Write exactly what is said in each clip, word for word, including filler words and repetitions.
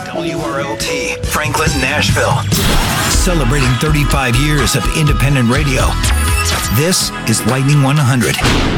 W R L T, Franklin, Nashville. Celebrating thirty-five years of independent radio. This is Lightning one hundred.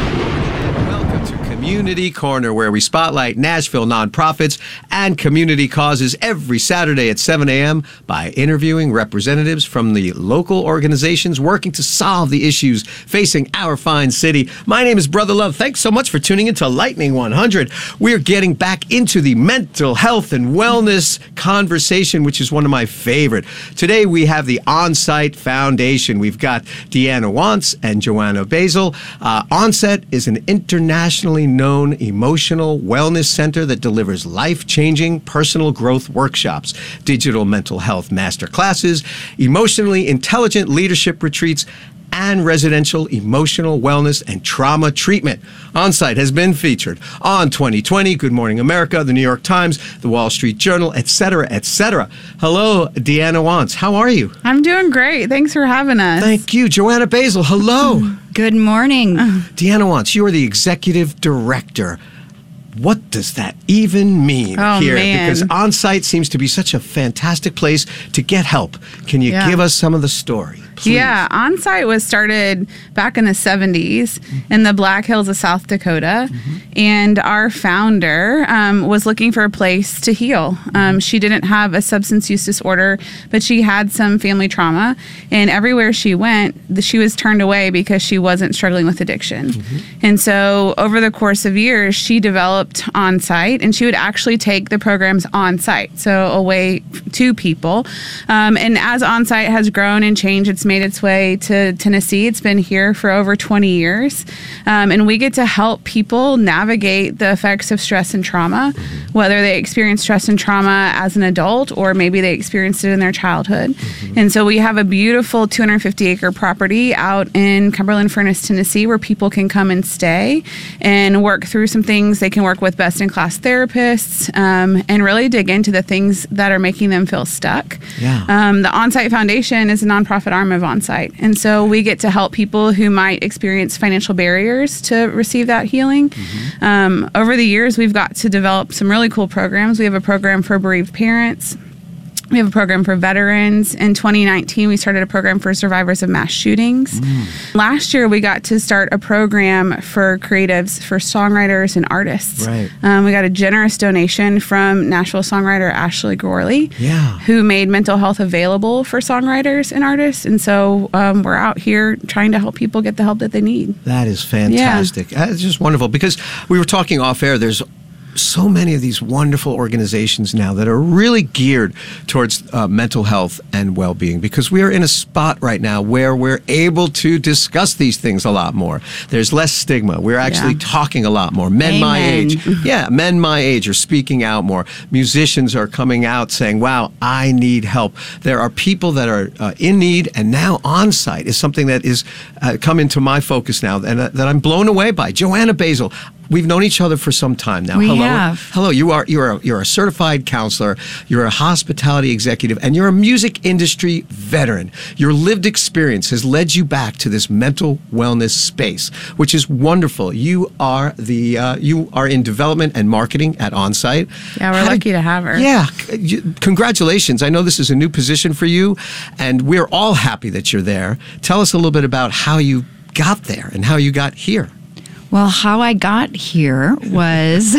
Welcome to Community Corner, where we spotlight Nashville nonprofits and community causes every Saturday at seven a.m. by interviewing representatives from the local organizations working to solve the issues facing our fine city. My name is Brother Love. Thanks so much for tuning into Lightning one hundred. We're getting back into the mental health and wellness conversation, which is one of my favorite. Today we have the On-Site Foundation. We've got Deanna Wantz and Joanna Basil. Uh, On-Site is an internationally known emotional wellness center that delivers life-changing personal growth workshops, digital mental health master classes, emotionally intelligent leadership retreats, and residential emotional wellness and trauma treatment. On-Site has been featured on twenty twenty, Good Morning America, the New York Times, the Wall Street Journal, et cetera, et cetera. Hello, Deanna Wantz. How are you? I'm doing great. Thanks for having us. Thank you. Joanna Basil, hello. Good morning. Deanna Wantz, you are the executive director. What does that even mean oh, here? Man. Because On-Site seems to be such a fantastic place to get help. Can you yeah. give us some of the story, please? Yeah, On-Site was started back in the seventies mm-hmm. in the Black Hills of South Dakota. Mm-hmm. And our founder um, was looking for a place to heal. Um, she didn't have a substance use disorder, but she had some family trauma. And everywhere she went, she was turned away because she wasn't struggling with addiction. Mm-hmm. And so over the course of years, she developed On-Site, and she would actually take the programs on-site, so away to people. Um, and as On-Site has grown and changed, it's made its way to Tennessee. It's been here for over twenty years. Um, and we get to help people navigate the effects of stress and trauma, whether they experience stress and trauma as an adult or maybe they experienced it in their childhood. Mm-hmm. And so we have a beautiful two hundred fifty acre property out in Cumberland Furnace, Tennessee, where people can come and stay and work through some things. They can work with best-in-class therapists um, and really dig into the things that are making them feel stuck. Yeah. Um, the On-Site Foundation is a nonprofit arm of On-Site, and so we get to help people who might experience financial barriers to receive that healing. Mm-hmm. Um, over the years, we've got to develop some really cool programs. We have a program for bereaved parents. We have a program for veterans. In twenty nineteen, we started a program for survivors of mass shootings. Mm. Last year, we got to start a program for creatives, for songwriters and artists. Right. Um, we got a generous donation from Nashville songwriter Ashley Gorley, yeah. who made mental health available for songwriters and artists. And so um, we're out here trying to help people get the help that they need. That is fantastic. Yeah. It's just wonderful, because we were talking off air, there's so many of these wonderful organizations now that are really geared towards uh, mental health and well-being, because we are in a spot right now where we're able to discuss these things a lot more. There's less stigma. We're actually yeah. talking a lot more. Men Amen. my age. Yeah, men my age are speaking out more. Musicians are coming out saying, wow, I need help. There are people that are uh, in need, and now On-Site is something that is uh, come into my focus now, and uh, that I'm blown away by. Joanna Basil, we've known each other for some time now. We Hello. have. Hello. You are you're a, you're a certified counselor. You're a hospitality executive, and you're a music industry veteran. Your lived experience has led you back to this mental wellness space, which is wonderful. You are the uh, you are in development and marketing at On-Site. Yeah, we're How lucky did, to have her. Yeah, you, congratulations. I know this is a new position for you, and we're all happy that you're there. Tell us a little bit about how you got there and how you got here. Well, how I got here was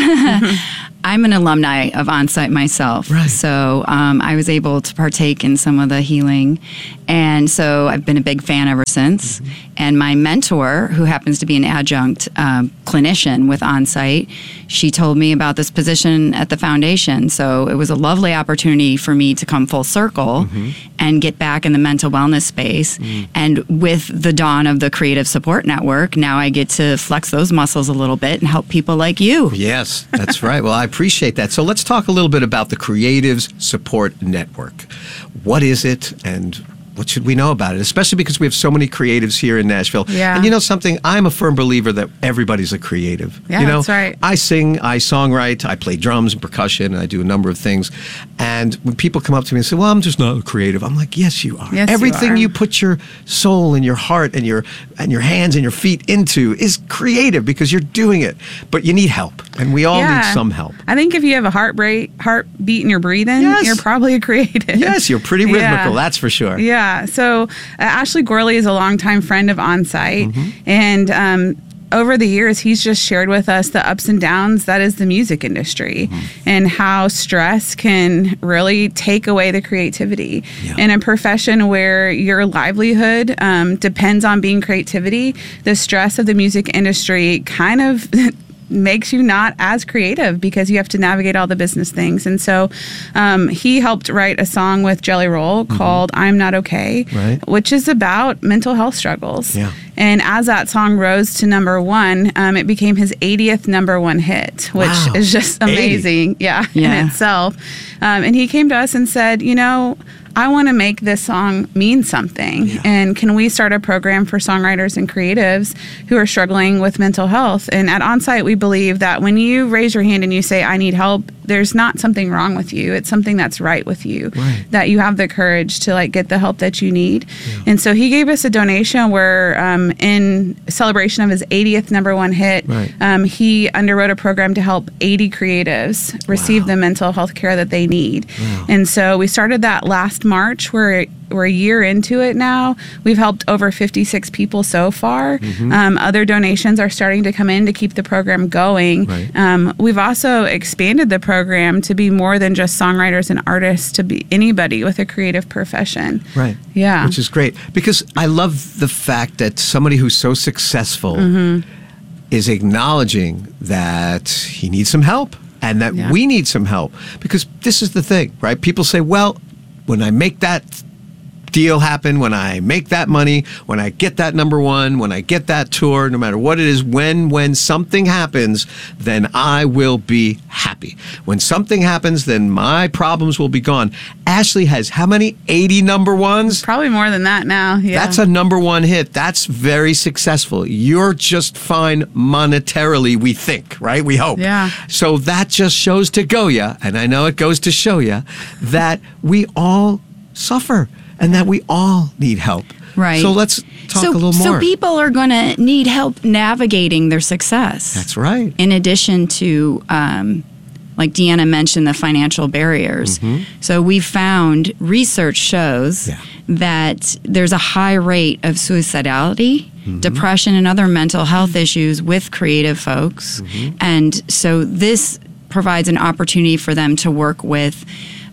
I'm an alumni of On-Site myself. Right. So um, I was able to partake in some of the healing. And so I've been a big fan ever since. Mm-hmm. And my mentor, who happens to be an adjunct um, clinician with On-Site, she told me about this position at the foundation. So it was a lovely opportunity for me to come full circle mm-hmm. and get back in the mental wellness space. Mm. And with the dawn of the Creative Support Network, now I get to flex those muscles a little bit and help people like you. Yes, that's right. Well, I appreciate that. So let's talk a little bit about the Creatives Support Network. What is it, and what should we know about it? Especially because we have so many creatives here in Nashville. Yeah. And you know something? I'm a firm believer that everybody's a creative. Yeah, you know? that's right. I sing, I songwrite, I play drums and percussion, and I do a number of things. And when people come up to me and say, well, I'm just not a creative, I'm like, yes, you are. Yes, Everything you, are. you put your soul and your heart and your and your hands and your feet into is creative, because you're doing it. But you need help. And we all Yeah. need some help. I think if you have a heartbreak, heartbeat and you're breathing, Yes. you're probably a creative. Yes, you're pretty rhythmical, Yeah. that's for sure. Yeah. So uh, Ashley Gorley is a longtime friend of Onsite, Mm-hmm. and um, over the years, he's just shared with us the ups and downs that is the music industry, Mm-hmm. and how stress can really take away the creativity. Yeah. In a profession where your livelihood um, depends on being creativity, the stress of the music industry kind of makes you not as creative because you have to navigate all the business things. And so um, he helped write a song with Jelly Roll called I'm Not Okay, Right. which is about mental health struggles. Yeah. And as that song rose to number one, um, it became his eightieth number one hit, which Wow. is just eighty. amazing. Yeah, Yeah. in itself. Um, and he came to us and said, you know, I want to make this song mean something. Yeah. And can we start a program for songwriters and creatives who are struggling with mental health? And at Onsite, we believe that when you raise your hand and you say, I need help, there's not something wrong with you. It's something that's right with you. Right. That you have the courage to like get the help that you need. And so he gave us a donation where um, in celebration of his eightieth number one hit, Right. um, he underwrote a program to help eighty creatives receive Wow. the mental health care that they need. Wow. And so we started that last March. We're we're a year into it now. We've helped over fifty-six people so far. Mm-hmm. Um, other donations are starting to come in to keep the program going. Right. Um, we've also expanded the program to be more than just songwriters and artists, to be anybody with a creative profession. Right. Yeah. Which is great because I love the fact that somebody who's so successful Mm-hmm. is acknowledging that he needs some help and that Yeah. we need some help. Because this is the thing, right? People say, well, when I make that deal happen, when I make that money, when I get that number one, when I get that tour, no matter what it is, when when something happens, then I will be happy. When something happens, then my problems will be gone. Ashley has how many? eighty number ones? Probably more than that now. Yeah. That's a number one hit. That's very successful. You're just fine monetarily, we think, right? We hope. Yeah. So that just shows to go ya, and I know it goes to show ya, that we all suffer and that we all need help. Right. So let's talk so, a little more. So people are going to need help navigating their success. That's right. In addition to, um, like Deanna mentioned, the financial barriers. So we found research shows Yeah. that there's a high rate of suicidality, depression, and other mental health issues with creative folks. And so this provides an opportunity for them to work with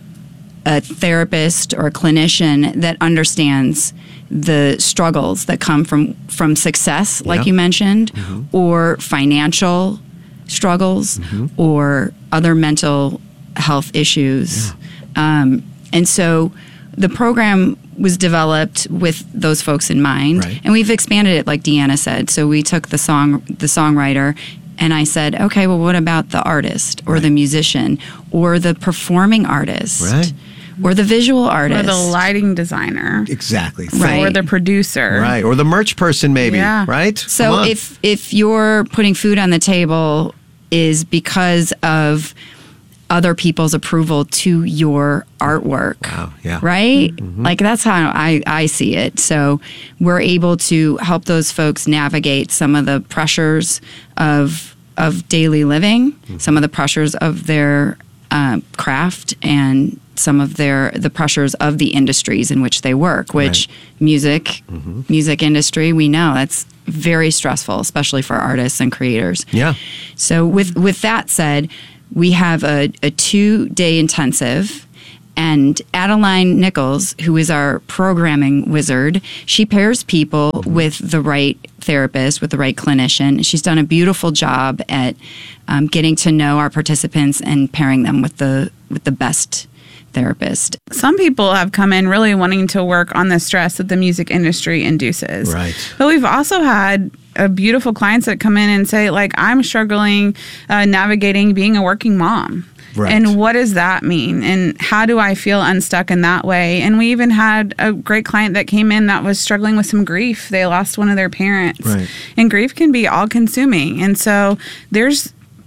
a therapist or a clinician that understands the struggles that come from from success, like Yeah. you mentioned, or financial struggles, or other mental health issues. Um, and so the program was developed with those folks in mind, Right. and we've expanded it, like Deanna said. So we took the song, the songwriter, and I said, okay, well, what about the artist or the musician or the performing artist, Right. or the visual artist, or the lighting designer, Exactly. Right. or the producer. Right. Or the merch person, maybe. Yeah. Right? Come So on. if if you're putting food on the table is because of other people's approval to your artwork. Wow, yeah. Right? Like that's how I, I see it. So we're able to help those folks navigate some of the pressures of of daily living, some of the pressures of their um, craft, and some of their the pressures of the industries in which they work, which Right. music, music industry, we know that's very stressful, especially for artists and creators. Yeah. So with with that said, we have a, a two day intensive, and Adeline Nichols, who is our programming wizard, she pairs people with the right therapist, with the right clinician. She's done a beautiful job at um, getting to know our participants and pairing them with the with the best therapist. Some people have come in really wanting to work on the stress that the music industry induces. Right. But we've also had uh, beautiful clients that come in and say, like, I'm struggling uh, navigating being a working mom. Right. And what does that mean? And how do I feel unstuck in that way? And we even had a great client that came in that was struggling with some grief. They lost one of their parents. Right. And grief can be all consuming. And so there's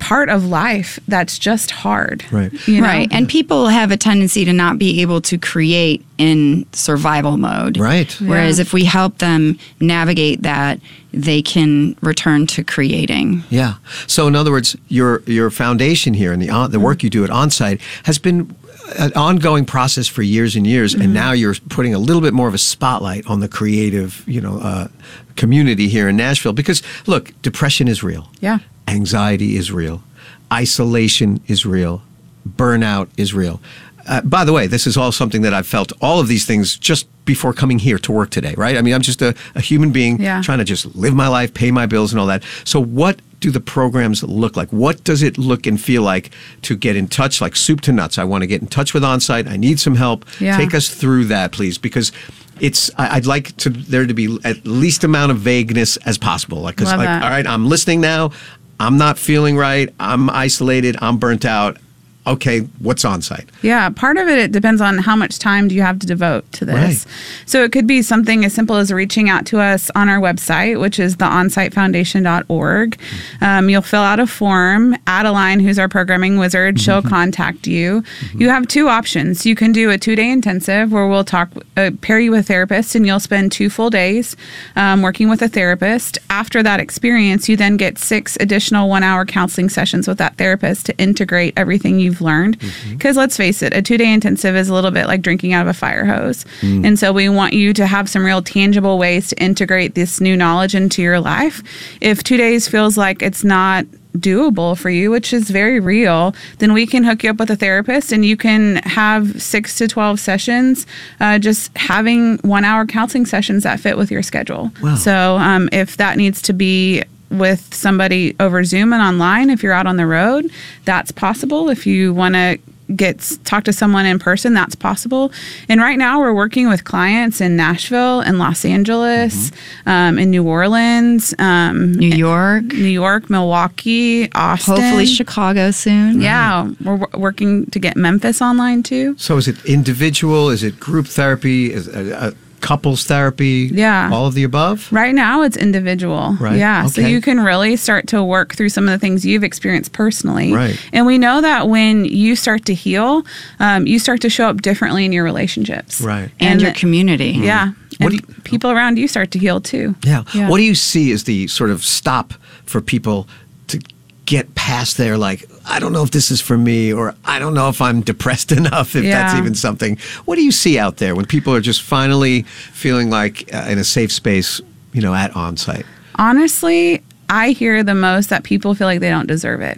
part of life that's just hard. Right. You know? Right. And people have a tendency to not be able to create in survival mode. Right. Whereas Yeah. if we help them navigate that, they can return to creating. Yeah. So in other words, your your foundation here and the on, the work you do at Onsite has been an ongoing process for years and years, and now you're putting a little bit more of a spotlight on the creative, you know, uh, community here in Nashville. Because look, depression is real. Yeah. Anxiety is real. Isolation is real. Burnout is real. Uh, by the way, this is all something that I've felt all of these things just before coming here to work today, right? I mean, I'm just a, a human being Yeah. trying to just live my life, pay my bills and all that. So what do the programs look like? What does it look and feel like to get in touch, like soup to nuts? I want to get in touch with Onsite. I need some help. Yeah. Take us through that, please, because it's. I- I'd like to there to be at least amount of vagueness as possible. Like, 'cause Love like, that. all right, I'm listening now. I'm not feeling right. I'm isolated. I'm burnt out. Okay, what's Onsite? Yeah, part of it, it depends on how much time do you have to devote to this. Right. So it could be something as simple as reaching out to us on our website, which is the onsite foundation dot org. Um, you'll fill out a form. Adeline, who's our programming wizard, she'll contact you. You have two options. You can do a two-day intensive where we'll talk, uh, pair you with a therapist, and you'll spend two full days um, working with a therapist. After that experience, you then get six additional one-hour counseling sessions with that therapist to integrate everything you've learned. Because let's face it, a two-day intensive is a little bit like drinking out of a fire hose. And so we want you to have some real tangible ways to integrate this new knowledge into your life. If two days feels like it's not doable for you, which is very real, then we can hook you up with a therapist and you can have six to twelve sessions, uh, just having one hour counseling sessions that fit with your schedule. Wow. So um, if that needs to be with somebody over Zoom and online, if you're out on the road, that's possible. If you want to get talk to someone in person, that's possible. And right now we're working with clients in Nashville and Los Angeles, um, in New Orleans, um, New York, New York, Milwaukee, Austin. hopefully Chicago soon. Yeah, we're w- working to get Memphis online too. So is it individual? Is it group therapy? Is it, uh, couples therapy? Yeah. All of the above? Right now it's individual. Right, Yeah. So okay. you can really start to work through some of the things you've experienced personally. Right. And we know that when you start to heal, um, you start to show up differently in your relationships. Right. And, your that- community. Yeah. What And do you- people around you start to heal too. Yeah. Yeah. What do you see as the sort of stop for people to get past there? Like, I don't know if this is for me, or I don't know if I'm depressed enough, if that's Yeah. even something. What do you see out there when people are just finally feeling like uh, in a safe space, you know, at Onsite? Honestly, I hear the most that people feel like they don't deserve it.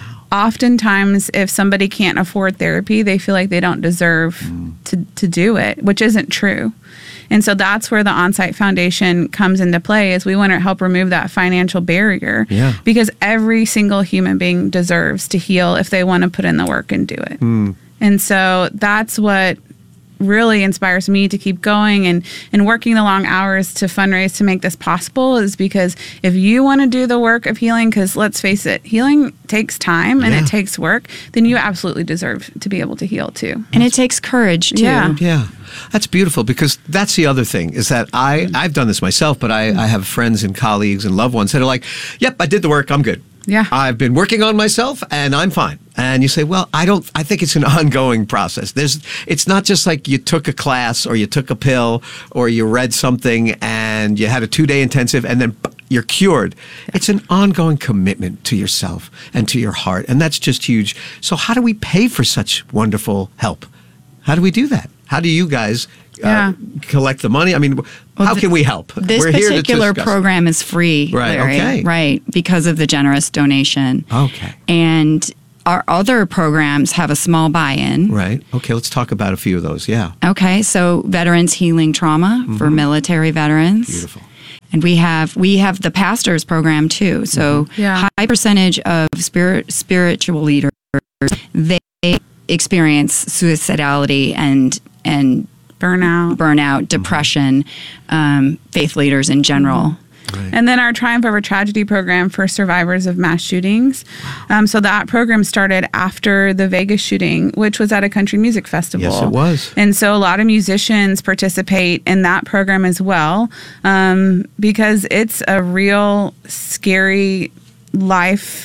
Oftentimes, if somebody can't afford therapy, they feel like they don't deserve to, to do it, which isn't true. And so that's where the Onsite Foundation comes into play, is we want to help remove that financial barrier. Yeah. Because every single human being deserves to heal if they want to put in the work and do it. And so that's what really inspires me to keep going and, and working the long hours to fundraise to make this possible, is because if you want to do the work of healing, because let's face it, healing takes time and Yeah. it takes work, then you absolutely deserve to be able to heal too. And it takes courage too. Yeah. Yeah, that's beautiful, because that's the other thing is that I, I've done this myself, but I, I have friends and colleagues and loved ones that are like, yep, I did the work, I'm good. Yeah. I've been working on myself and I'm fine. And you say, well, I don't, I think it's an ongoing process. There's, it's not just like you took a class or you took a pill or you read something and you had a two day intensive and then you're cured. It's an ongoing commitment to yourself and to your heart. And that's just huge. So how do we pay for such wonderful help? How do we do that? How do you guys uh, Yeah. collect the money? I mean, how th- can we help? This We're here to particular discuss. program is free, Right, Larry, okay. right, because of the generous donation. Okay. And our other programs have a small buy-in. Right. Okay, let's talk about a few of those. Yeah. Okay, so Veterans Healing Trauma for military veterans. Beautiful. And we have we have the pastors program too. So Yeah. high percentage of spirit spiritual leaders, they experience suicidality and and Burnout. burnout, depression, um, faith leaders in general. And then our Triumph Over Tragedy program for survivors of mass shootings. Um, so that program started after the Vegas shooting, which was at a country music festival. Yes, it was. And so a lot of musicians participate in that program as well, um, because it's a real scary life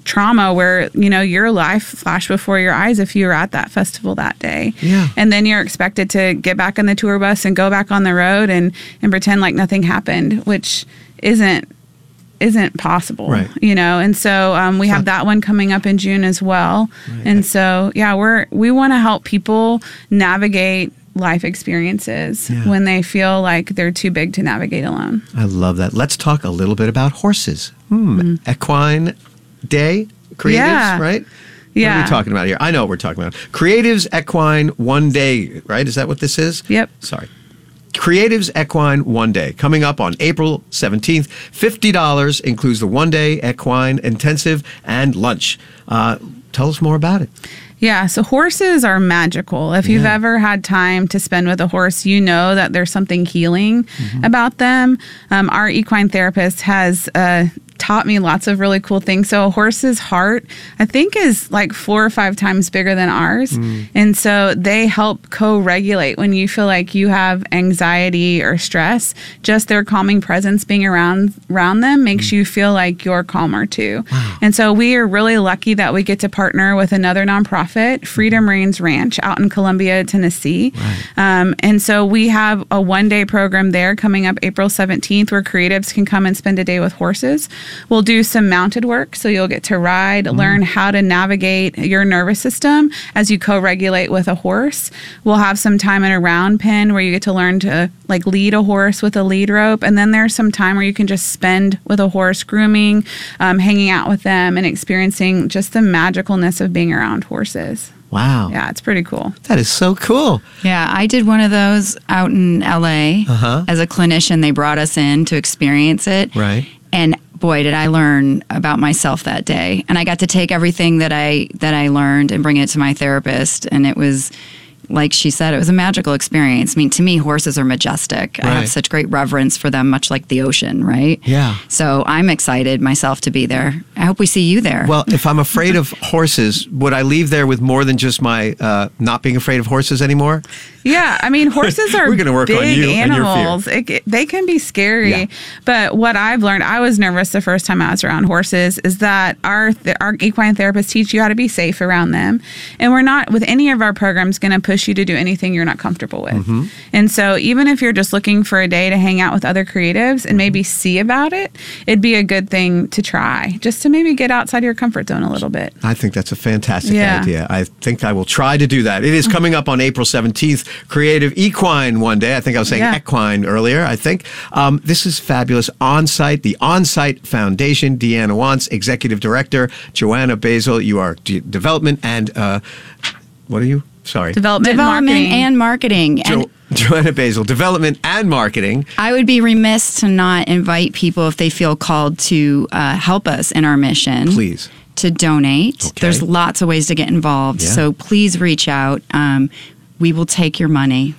trauma where, you know, your life flashed before your eyes if you were at that festival that day. Yeah. And then you're expected to get back on the tour bus and go back on the road and, and pretend like nothing happened, which isn't isn't possible, right. you know? And so um, we have that one coming up in June as well. Right. And so, yeah, we're, we want to help people navigate life experiences Yeah. when they feel like they're too big to navigate alone. I love that. Let's talk a little bit about horses. Hmm. Mm-hmm. Equine Day Creatives, Yeah. right? Yeah. What are we talking about here? I know what we're talking about. Creatives Equine One Day, right? Is that what this is? Yep. Sorry. Creatives Equine One Day, coming up on April seventeenth. fifty dollars includes the one-day equine intensive and lunch. Uh, tell us more about it. Yeah, so horses are magical. If you've Yeah. ever had time to spend with a horse, you know that there's something healing Mm-hmm. about them. Um, our equine therapist has uh, taught me lots of really cool things. So a horse's heart, I think, is like four or five times bigger than ours. Mm. And so they help co-regulate when you feel like you have anxiety or stress. Just their calming presence being around around them makes Mm. you feel like you're calmer too. And so we are really lucky that we get to partner with another nonprofit, Freedom Reigns Ranch, out in Columbia, Tennessee. Um, and so we have a one-day program there coming up April seventeenth where creatives can come and spend a day with horses. We'll do some mounted work, so you'll get to ride, learn how to navigate your nervous system as you co-regulate with a horse. We'll have some time in a round pen where you get to learn to like lead a horse with a lead rope, and then there's some time where you can just spend with a horse, grooming, um, hanging out with them, and experiencing just the magicalness of being around horses. Wow. Yeah, it's pretty cool. That is so cool. Yeah, I did one of those out in L A Uh-huh. as a clinician. They brought us in to experience it. Right. And boy, did I learn about myself that day. And I got to take everything that I that I learned and bring it to my therapist. And it was, like she said, it was a magical experience. I mean, to me, horses are majestic. I Right. have such great reverence for them, much like the ocean, right? Yeah. So I'm excited myself to be there. I hope we see you there. Well, if I'm afraid of horses, would I leave there with more than just my uh, not being afraid of horses anymore? Yeah, I mean, horses are We're gonna work big on you and your fear. animals. It, it- they can be scary. Yeah. But what I've learned, I was nervous the first time I was around horses, is that our th- our equine therapists teach you how to be safe around them. And we're not, with any of our programs, going to push you to do anything you're not comfortable with. Mm-hmm. And so even if you're just looking for a day to hang out with other creatives and maybe see about it, it'd be a good thing to try, just to maybe get outside your comfort zone a little bit. I think that's a fantastic Yeah. idea. I think I will try to do that. It is coming up on April seventeenth, Creative Equine One Day. I think I was saying Yeah. equine earlier, I think. Um, this is fabulous. On-site, the On-Site Foundation, Deanna Wantz, Executive Director, Joanna Basil, you are D- Development and, uh, what are you? Sorry. Development, Development marketing. and marketing. And Jo- Joanna Basil, Development and Marketing. I would be remiss to not invite people if they feel called to uh, help us in our mission. Please. To donate. Okay. There's lots of ways to get involved. Yeah. So please reach out. Um, we will take your money.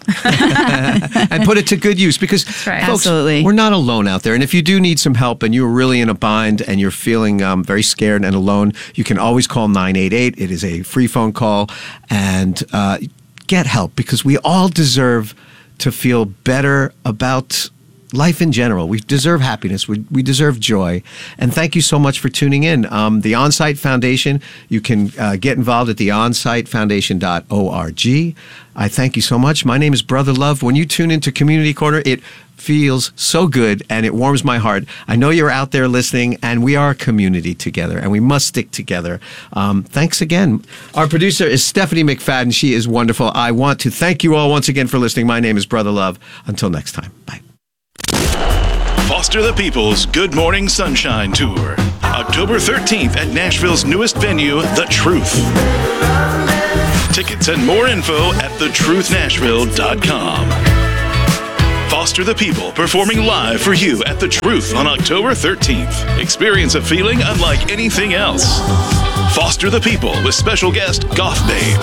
And put it to good use because right. folks, Absolutely. we're not alone out there. And if you do need some help and you're really in a bind and you're feeling um, very scared and alone, you can always call nine eight eight. It is a free phone call and uh, get help because we all deserve to feel better about life in general. We deserve happiness. We, we deserve joy. And thank you so much for tuning in. Um, the On-Site Foundation, you can uh, get involved at the onsite foundation dot org. I thank you so much. My name is Brother Love. When you tune into Community Corner, it feels so good and it warms my heart. I know you're out there listening and we are a community together and we must stick together. Um, thanks again. Our producer is Stephanie McFadden. She is wonderful. I want to thank you all once again for listening. My name is Brother Love. Until next time. Bye. Foster the People's Good Morning Sunshine Tour, October thirteenth at Nashville's newest venue, The Truth. Tickets and more info at the truth nashville dot com. Foster the People performing live for you at The Truth on October thirteenth. Experience a feeling unlike anything else. Foster the People with special guest Goth Babe.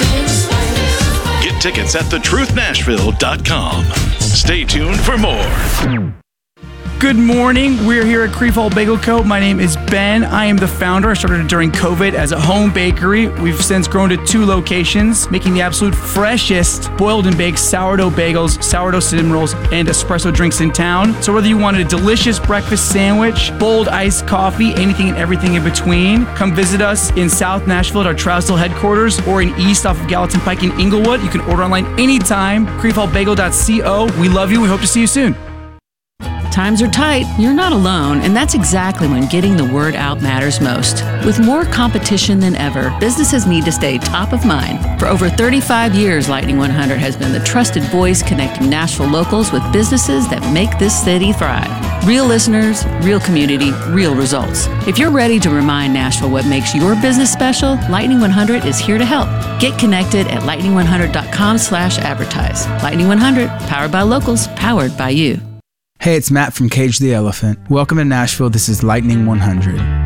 Get tickets at the truth nashville dot com. Stay tuned for more. Good morning. We're here at Creefall Bagel Co. My name is Ben. I am the founder. I started during COVID as a home bakery. We've since grown to two locations, making the absolute freshest boiled and baked sourdough bagels, sourdough cinnamon rolls, and espresso drinks in town. So whether you want a delicious breakfast sandwich, bold iced coffee, anything and everything in between, come visit us in South Nashville at our Trousdale headquarters or in East off of Gallatin Pike in Inglewood. You can order online anytime, creefall bagel dot co. We love you. We hope to see you soon. Times are tight, you're not alone, and that's exactly when getting the word out matters most. With more competition than ever, businesses need to stay top of mind. For over thirty-five years, Lightning one hundred has been the trusted voice connecting Nashville locals with businesses that make this city thrive. Real listeners, real community, real results. If you're ready to remind Nashville what makes your business special, Lightning one hundred is here to help. Get connected at lightning one hundred dot com slash advertise. Lightning one hundred, powered by locals, powered by you. Hey, it's Matt from Cage the Elephant. Welcome to Nashville. This is Lightning one hundred.